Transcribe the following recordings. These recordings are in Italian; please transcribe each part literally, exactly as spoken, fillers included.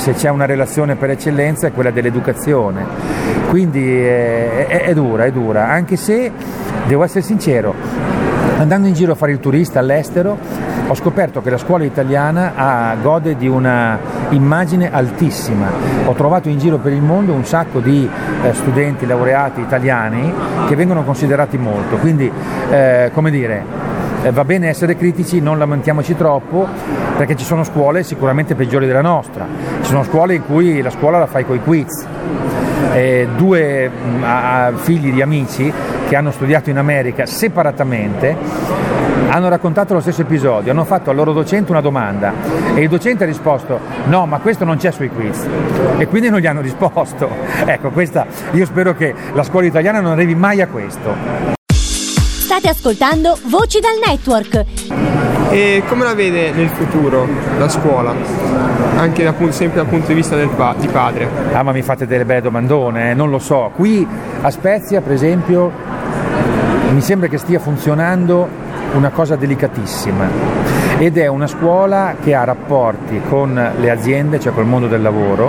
se c'è una relazione per eccellenza è quella dell'educazione, quindi è, è, è dura, è dura, anche se devo essere sincero, andando in giro a fare il turista all'estero ho scoperto che la scuola italiana ha, gode di una immagine altissima. Ho trovato in giro per il mondo un sacco di eh, studenti laureati italiani che vengono considerati molto, quindi eh, come dire, eh, va bene essere critici, non lamentiamoci troppo, perché ci sono scuole sicuramente peggiori della nostra, ci sono scuole in cui la scuola la fai coi quiz. Eh, due mh, a, figli di amici che hanno studiato in America separatamente hanno raccontato lo stesso episodio, hanno fatto al loro docente una domanda e il docente ha risposto no, ma questo non c'è sui quiz, e quindi non gli hanno risposto. Ecco, questa, io spero che la scuola italiana non arrivi mai a questo. State ascoltando Voci dal Network. E come la vede nel futuro la scuola? Anche da, sempre dal punto di vista del pa- di padre. Ah, ma mi fate delle belle domandone, eh? Non lo so. Qui a Spezia, per esempio, mi sembra che stia funzionando una cosa delicatissima, ed è una scuola che ha rapporti con le aziende, cioè col mondo del lavoro,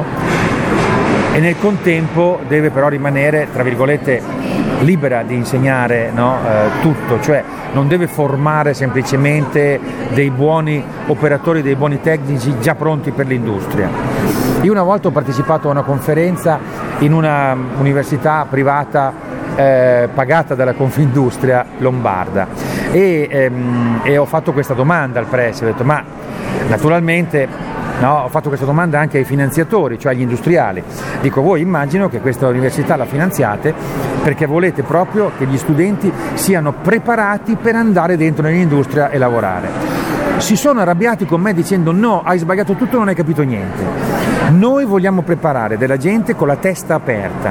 e nel contempo deve però rimanere, tra virgolette, libera di insegnare, no, eh, tutto, cioè non deve formare semplicemente dei buoni operatori, dei buoni tecnici già pronti per l'industria. Io una volta ho partecipato a una conferenza in una università privata eh, pagata dalla Confindustria lombarda e, ehm, e ho fatto questa domanda al preside, ho detto ma naturalmente no, ho fatto questa domanda anche ai finanziatori, cioè agli industriali, dico voi immagino che questa università la finanziate perché volete proprio che gli studenti siano preparati per andare dentro nell'industria e lavorare. Si sono arrabbiati con me dicendo no, hai sbagliato tutto, non hai capito niente. Noi vogliamo preparare della gente con la testa aperta,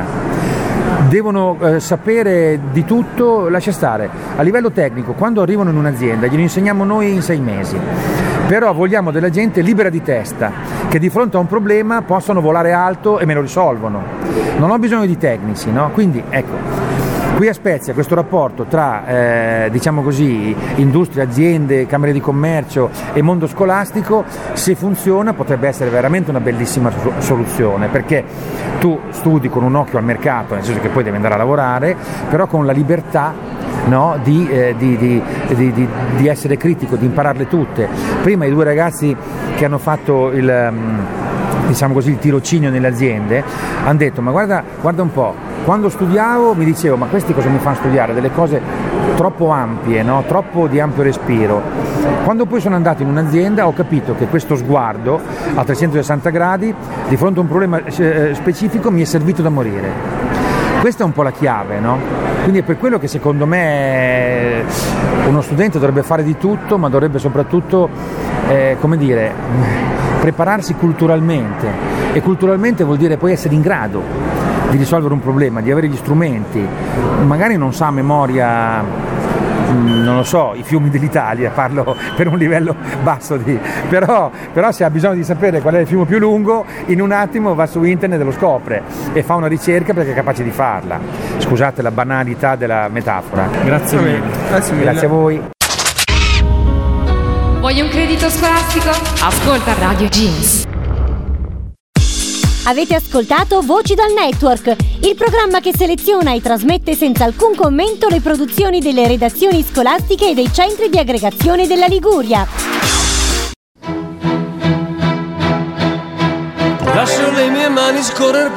devono eh, sapere di tutto, lascia stare, a livello tecnico quando arrivano in un'azienda glielo insegniamo noi in sei mesi, però vogliamo della gente libera di testa, che di fronte a un problema possano volare alto e me lo risolvono, non ho bisogno di tecnici, no? Quindi ecco, qui a Spezia questo rapporto tra eh, diciamo così industria, aziende, camere di commercio e mondo scolastico, se funziona potrebbe essere veramente una bellissima soluzione, perché tu studi con un occhio al mercato, nel senso che poi devi andare a lavorare, però con la libertà, no, di, eh, di, di, di, di, di essere critico, di impararle tutte. Prima i due ragazzi che hanno fatto il, um, diciamo così, il tirocinio nelle aziende hanno detto ma guarda, guarda un po', quando studiavo mi dicevo ma questi cosa mi fanno studiare? Delle cose troppo ampie, no? Troppo di ampio respiro. Quando poi sono andato in un'azienda ho capito che questo sguardo a trecentosessanta gradi di fronte a un problema eh, specifico mi è servito da morire. Questa è un po' la chiave, no? Quindi è per quello che secondo me uno studente dovrebbe fare di tutto, ma dovrebbe soprattutto, eh, come dire, prepararsi culturalmente, e culturalmente vuol dire poi essere in grado di risolvere un problema, di avere gli strumenti. Magari non sa a memoria, non lo so, i fiumi dell'Italia, parlo per un livello basso di, però, però se ha bisogno di sapere qual è il fiume più lungo, in un attimo va su internet e lo scopre e fa una ricerca perché è capace di farla. Scusate la banalità della metafora. Grazie mille. Grazie mille. Grazie a voi. Vuoi un credito scolastico? Ascolta Radio Jeans. Avete ascoltato Voci dal Network, il programma che seleziona e trasmette senza alcun commento le produzioni delle redazioni scolastiche e dei centri di aggregazione della Liguria. Lascio le mie mani scorrere